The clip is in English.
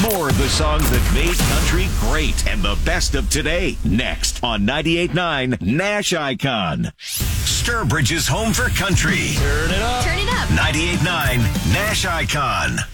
More of the songs that made country great and the best of today. Next on 98.9 Nash Icon. Sturbridge's home for country. Turn it up. Turn it up. 98.9 Nash Icon.